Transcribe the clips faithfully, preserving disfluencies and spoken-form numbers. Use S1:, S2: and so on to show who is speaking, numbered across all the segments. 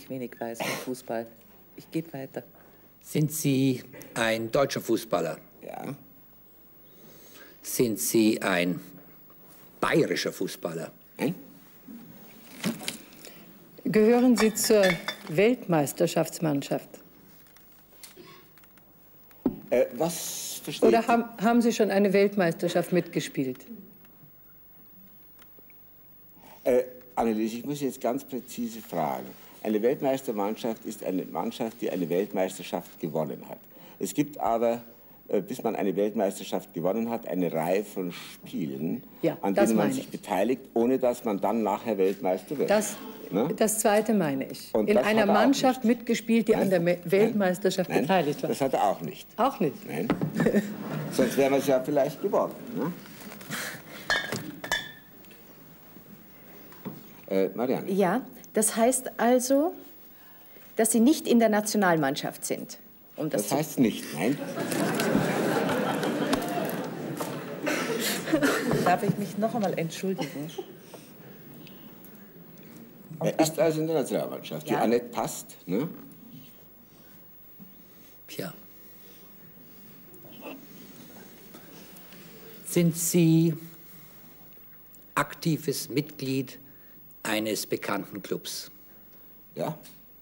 S1: ich wenig weiß vom Fußball. Ich gebe weiter.
S2: Sind Sie ein deutscher Fußballer?
S3: Ja.
S2: Sind Sie ein bayerischer Fußballer?
S3: Nein.
S4: Gehören Sie zur Weltmeisterschaftsmannschaft?
S3: Äh, was versteht
S4: Oder haben, haben Sie schon eine Weltmeisterschaft mitgespielt?
S3: Äh, Annelies, ich muss jetzt ganz präzise fragen. Eine Weltmeistermannschaft ist eine Mannschaft, die eine Weltmeisterschaft gewonnen hat. Es gibt aber, äh, bis man eine Weltmeisterschaft gewonnen hat, eine Reihe von Spielen,
S4: Ja,
S3: an
S4: das
S3: denen man
S4: meine
S3: sich
S4: ich.
S3: beteiligt, ohne dass man dann nachher Weltmeister wird.
S4: Das,
S3: Ne?
S4: das Zweite meine ich.
S3: Und
S4: In
S3: das
S4: einer
S3: hat er auch
S4: Mannschaft
S3: nicht.
S4: mitgespielt, die
S3: Nein?
S4: an der Me- Weltmeisterschaft
S3: Nein,
S4: beteiligt war.
S3: das hat er auch nicht.
S4: Auch nicht.
S3: Nein. Sonst wären wir es ja vielleicht geworden. Ne? Äh, Marianne.
S5: Ja, das heißt also, dass Sie nicht in der Nationalmannschaft sind. Um das
S3: Das
S5: zu
S3: heißt nicht, nein.
S1: Darf ich mich noch einmal entschuldigen?
S3: Er ist also in der Nationalmannschaft. Die
S5: Ja.
S3: Annette passt, ne?
S2: Tja. Sind Sie aktives Mitglied eines bekannten Clubs?
S3: Ja.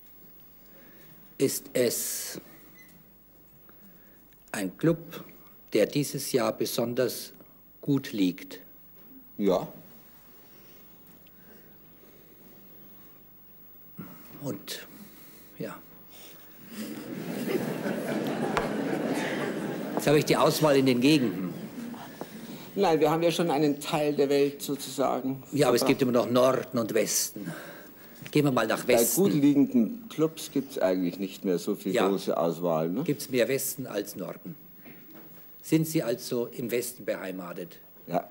S2: Ist es ein Club, der dieses Jahr besonders gut liegt?
S3: Ja.
S2: Und ja. Jetzt habe ich die Auswahl in den Gegenden.
S3: Nein, wir haben ja schon einen Teil der Welt sozusagen.
S2: Ja, aber es gibt
S3: verbracht.
S2: immer noch Norden und Westen. Gehen wir mal nach
S3: Bei gut
S2: Westen.
S3: liegenden Clubs gibt es eigentlich nicht mehr so viel
S2: Ja.
S3: große Auswahl. Ne?
S2: Gibt es mehr Westen als Norden? Sind Sie also im Westen beheimatet?
S3: Ja.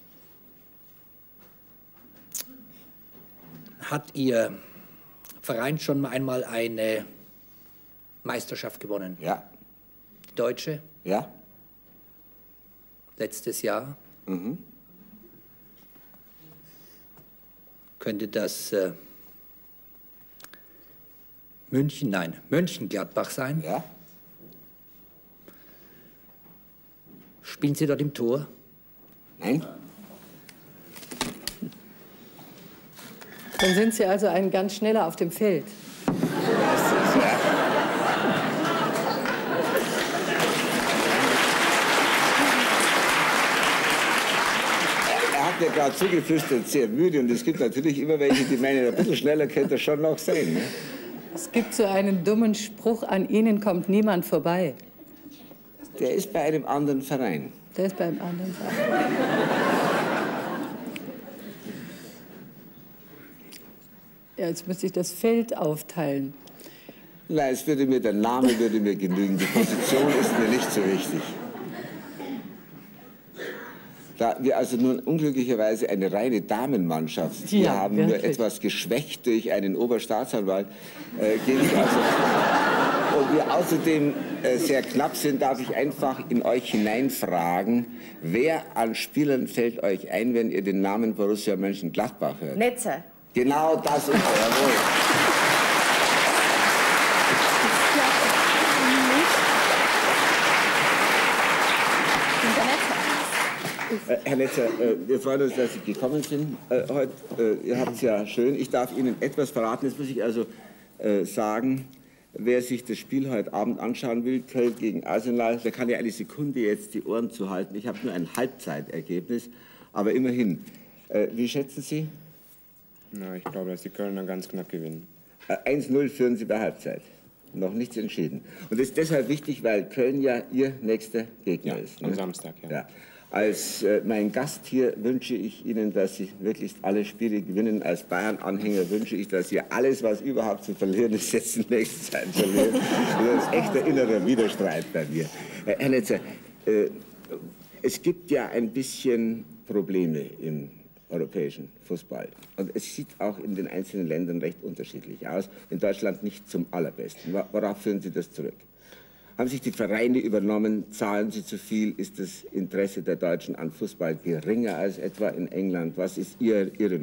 S2: Hat Ihr Verein schon einmal eine Meisterschaft gewonnen?
S3: Ja.
S2: Die deutsche?
S3: Ja.
S2: Letztes Jahr?
S3: Mhm.
S2: Könnte das äh, München, nein, Mönchengladbach sein?
S3: Ja.
S2: Spielen Sie dort im Tor?
S3: Nein.
S4: Dann sind Sie also ein ganz schneller auf dem Feld.
S3: Er hat ja gerade zugeflüstert, sehr müde. Und es gibt natürlich immer welche, die meinen, ein bisschen schneller könnte er schon noch sein. Ne?
S4: Es gibt so einen dummen Spruch, an Ihnen kommt niemand vorbei.
S3: Der ist bei einem anderen Verein.
S4: Der ist beim anderen Verein. Ja, jetzt müsste ich das Feld aufteilen.
S3: Nein, es würde mir, der Name würde mir genügen. Die Position ist mir nicht so wichtig. Da wir also nun unglücklicherweise eine reine Damenmannschaft hier
S4: Ja,
S3: haben, nur
S4: wirklich.
S3: etwas geschwächt durch einen Oberstaatsanwalt, äh, gebe ich also. Und wir außerdem äh, sehr knapp sind, darf ich einfach in euch hineinfragen, wer an Spielern fällt euch ein, wenn ihr den Namen Borussia Mönchengladbach hört?
S5: Netzer.
S3: Genau das ist er, jawohl. Äh, Herr Netzer, äh, wir freuen uns, dass Sie gekommen sind äh, heute. Äh, ihr habt es ja schön. Ich darf Ihnen etwas verraten. Jetzt muss ich also äh, sagen, wer sich das Spiel heute Abend anschauen will, Köln gegen Arsenal, der kann ja eine Sekunde jetzt die Ohren zuhalten. Ich habe nur ein Halbzeitergebnis, aber immerhin. Äh, wie schätzen Sie?
S6: Na, ich glaube, dass die Kölner ganz knapp gewinnen.
S3: Äh, eins null führen Sie bei Halbzeit. Noch nichts entschieden. Und das ist deshalb wichtig, weil Köln ja Ihr nächster Gegner
S6: Ja,
S3: ist.
S6: am Samstag, ja.
S3: ja. Als äh, mein Gast hier wünsche ich Ihnen, dass Sie wirklich alle Spiele gewinnen. Als Bayern-Anhänger wünsche ich, dass Sie alles, was überhaupt zu verlieren ist, jetzt in nächster Zeit verlieren. Das ist echter innerer Widerstreit bei mir. Äh, Herr Netzer, äh, es gibt ja ein bisschen Probleme im europäischen Fußball. Und es sieht auch in den einzelnen Ländern recht unterschiedlich aus. In Deutschland nicht zum allerbesten. Worauf führen Sie das zurück? Haben sich die Vereine übernommen? Zahlen sie zu viel? Ist das Interesse der Deutschen an Fußball geringer als etwa in England? Was ist Ihr, Ihre Meinung?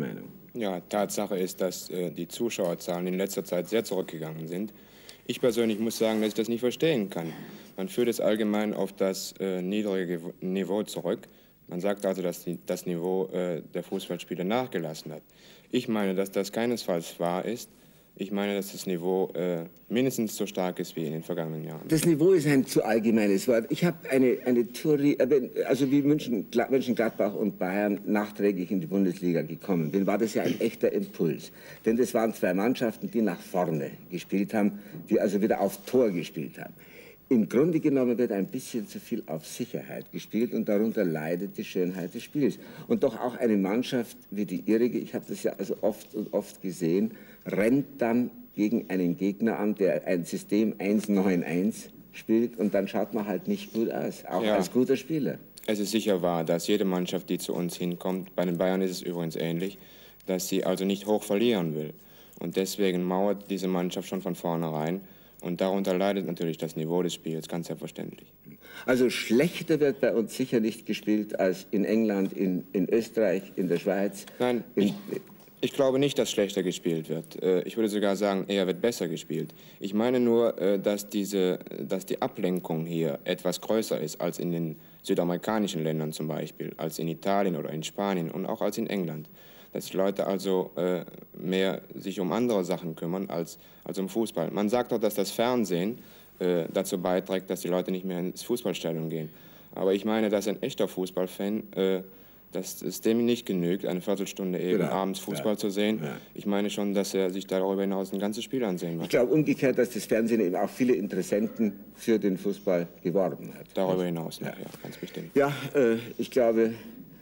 S6: Ja, Tatsache ist, dass äh, die Zuschauerzahlen in letzter Zeit sehr zurückgegangen sind. Ich persönlich muss sagen, dass ich das nicht verstehen kann. Man führt es allgemein auf das äh, niedrige Niveau zurück. Man sagt also, dass die, das Niveau äh, der Fußballspiele nachgelassen hat. Ich meine, dass das keinesfalls wahr ist. Ich meine, dass das Niveau äh, mindestens so stark ist wie in den vergangenen Jahren.
S3: Das Niveau ist ein zu allgemeines Wort. Ich habe eine, eine Theorie, also wie München, Mönchengladbach und Bayern nachträglich in die Bundesliga gekommen sind, war das ja ein echter Impuls. Denn das waren zwei Mannschaften, die nach vorne gespielt haben, die also wieder auf Tor gespielt haben. Im Grunde genommen wird ein bisschen zu viel auf Sicherheit gespielt und darunter leidet die Schönheit des Spiels. Und doch auch eine Mannschaft wie die ihrige, ich habe das ja also oft und oft gesehen, rennt dann gegen einen Gegner an, der ein System eins neun eins spielt und dann schaut man halt nicht gut aus, auch
S6: ja.
S3: als guter Spieler.
S6: Es ist sicher wahr, dass jede Mannschaft, die zu uns hinkommt, bei den Bayern ist es übrigens ähnlich, dass sie also nicht hoch verlieren will. Und deswegen mauert diese Mannschaft schon von vornherein. Und darunter leidet natürlich das Niveau des Spiels, ganz selbstverständlich.
S3: Also schlechter wird bei uns sicher nicht gespielt als in England, in, in Österreich, in der Schweiz.
S6: Nein,
S3: in,
S6: ich, ich glaube nicht, dass schlechter gespielt wird. Ich würde sogar sagen, eher wird besser gespielt. Ich meine nur, dass, diese, dass die Ablenkung hier etwas größer ist als in den südamerikanischen Ländern zum Beispiel, als in Italien oder in Spanien und auch als in England. Dass die Leute also äh, mehr sich um andere Sachen kümmern als, als um Fußball. Man sagt auch, dass das Fernsehen äh, dazu beiträgt, dass die Leute nicht mehr ins Fußballstadion gehen. Aber ich meine, dass ein echter Fußballfan, äh, dass es dem nicht genügt, eine Viertelstunde eben genau. abends Fußball ja. zu sehen. Ja. Ich meine schon, dass er sich darüber hinaus ein ganzes Spiel ansehen wird.
S3: Ich glaube umgekehrt, dass das Fernsehen eben auch viele Interessenten für den Fußball geworben hat.
S6: Darüber hinaus noch, ja, ja ganz bestimmt.
S3: Ja, äh, ich glaube,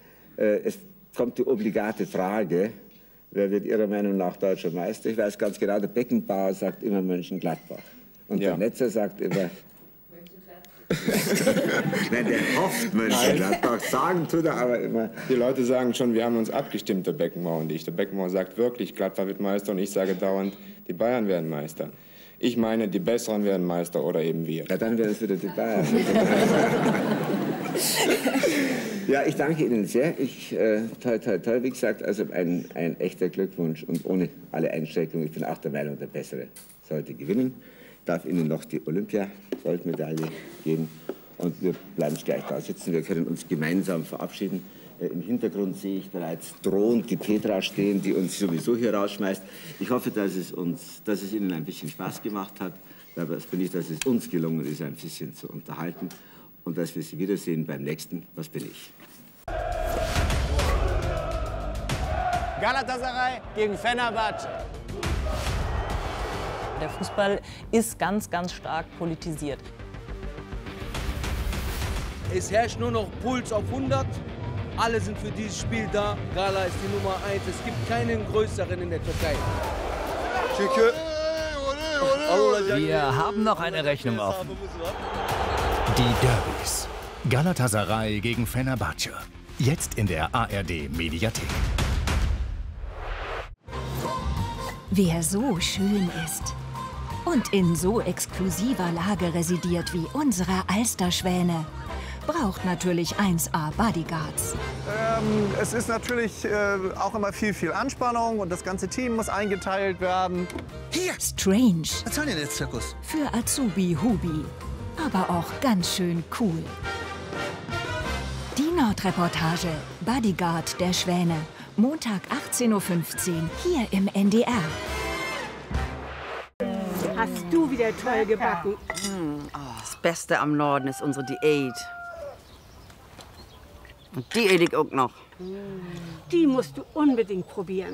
S3: äh, es kommt die obligate Frage, wer wird Ihrer Meinung nach deutscher Meister? Ich weiß ganz genau, der Beckenbauer sagt immer Mönchengladbach. Und ja. der Netzer sagt immer... Nein, der hofft Mönchengladbach. Sagen tut er aber immer...
S6: Die Leute sagen schon, wir haben uns abgestimmt, der Beckenbauer und ich. Der Beckenbauer sagt wirklich, Gladbach wird Meister und ich sage dauernd, die Bayern werden Meister. Ich meine, die Besseren werden Meister oder eben wir.
S3: Ja, dann wären es wieder die Bayern. Ja, ich danke Ihnen sehr. Ich, äh, toll, toll, toll. Wie gesagt, also ein, ein echter Glückwunsch und ohne alle Einschränkungen. Ich bin auch der Meinung, der Bessere sollte gewinnen. Ich darf Ihnen noch die Olympia-Goldmedaille geben. Und wir bleiben gleich da sitzen. Wir können uns gemeinsam verabschieden. Äh, Im Hintergrund sehe ich bereits drohend die Petra stehen, die uns sowieso hier rausschmeißt. Ich hoffe, dass es, uns, dass es Ihnen ein bisschen Spaß gemacht hat. Aber es bin ich, dass es uns gelungen ist, ein bisschen zu unterhalten. Und dass wir Sie wiedersehen beim nächsten Was bin ich?
S7: Galatasaray gegen Fenerbahce.
S8: Der Fußball ist ganz, ganz stark politisiert.
S9: Es herrscht nur noch Puls auf hundert. Alle sind für dieses Spiel da. Gala ist die Nummer eins. Es gibt keinen größeren in der Türkei.
S10: Wir haben noch eine Rechnung offen. Die Derbys. Galatasaray gegen Fenerbahce. Jetzt in der A R D-Mediathek.
S11: Wer so schön ist und in so exklusiver Lage residiert wie unsere Alsterschwäne, braucht natürlich eins A Bodyguards.
S12: Ähm, es ist natürlich äh, auch immer viel, viel Anspannung und das ganze Team muss eingeteilt werden.
S11: Hier! Strange.
S13: Was soll denn der Zirkus?
S11: Für Azubi Hubi. Aber auch ganz schön cool. Die Nordreportage Bodyguard der Schwäne. Montag achtzehn Uhr fünfzehn hier im N D R.
S14: Hast du wieder toll gebacken?
S15: Das Beste am Norden ist unsere Diät. Und die esse ich auch noch.
S14: Die musst du unbedingt probieren.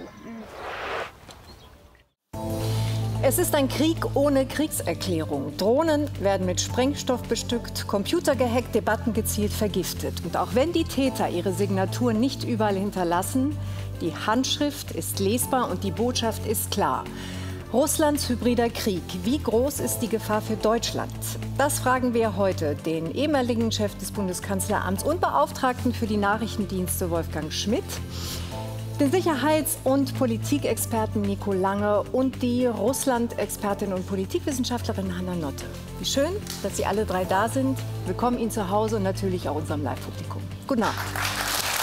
S4: Es ist ein Krieg ohne Kriegserklärung. Drohnen werden mit Sprengstoff bestückt, Computer gehackt, Debatten gezielt vergiftet. Und auch wenn die Täter ihre Signatur nicht überall hinterlassen, die Handschrift ist lesbar und die Botschaft ist klar. Russlands hybrider Krieg. Wie groß ist die Gefahr für Deutschland? Das fragen wir heute den ehemaligen Chef des Bundeskanzleramts und Beauftragten für die Nachrichtendienste Wolfgang Schmidt, den Sicherheits- und Politikexperten Nico Lange und die Russland-Expertin und Politikwissenschaftlerin Hanna Notte. Wie schön, dass Sie alle drei da sind. Willkommen Ihnen zu Hause und natürlich auch unserem Live-Publikum. Guten Abend.